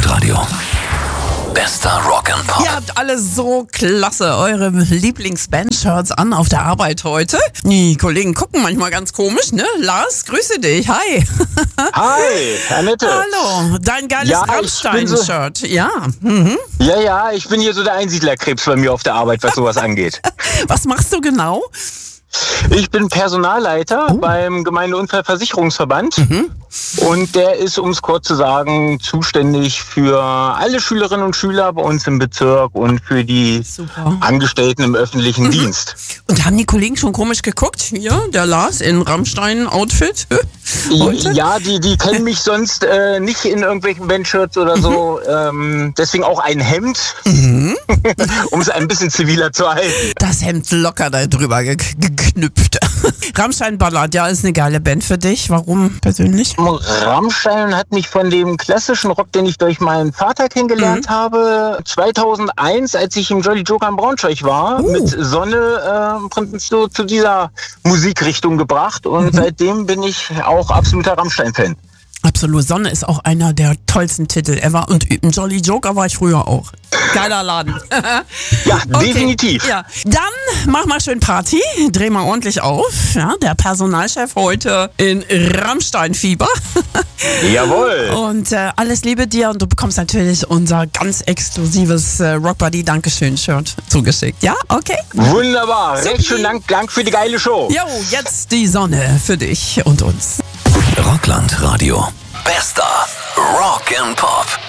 Rockland Radio. Bester Rock and Pop. Ihr habt alle so klasse eure Lieblings-Band-Shirts an auf der Arbeit heute. Die Kollegen gucken manchmal ganz komisch, ne? Lars, grüße dich. Hi. Hi, Annette. Hallo. Dein geiles Rammstein-Shirt. Ja. Mhm. Ja, ich bin hier so der Einsiedlerkrebs bei mir auf der Arbeit, was sowas angeht. Was machst du genau? Ich bin Personalleiter beim Gemeindeunfallversicherungsverband und der ist, um es kurz zu sagen, zuständig für alle Schülerinnen und Schüler bei uns im Bezirk und für die Angestellten im öffentlichen Dienst. Und haben die Kollegen schon komisch geguckt? Hier, der Lars in Rammstein-Outfit? Ja, die kennen mich sonst nicht in irgendwelchen Bandshirts oder so. Deswegen auch ein Hemd, um es ein bisschen ziviler zu halten. Das Hemd locker da drüber geknüpft. Rammstein Ballard, ja, ist eine geile Band für dich. Warum persönlich? Rammstein hat mich von dem klassischen Rock, den ich durch meinen Vater kennengelernt habe, 2001, als ich im Jolly Joker in Braunschweig war, mit Sonne zu dieser Musikrichtung gebracht und seitdem bin ich auch absoluter Rammstein-Fan. Absolut. Sonne ist auch einer der tollsten Titel ever. Und im Jolly Joker war ich früher auch. Geiler Laden. Ja, definitiv. Ja. Dann mach mal schön Party. Dreh mal ordentlich auf. Ja, der Personalchef heute in Rammstein-Fieber. Jawohl. Und alles Liebe dir. Und du bekommst natürlich unser ganz exklusives Rockbuddy Dankeschön-Shirt zugeschickt. Ja, okay? Wunderbar. Recht schön Dank für die geile Show. Jo, jetzt die Sonne für dich und uns. Rockland Radio. Bester Rock and Pop.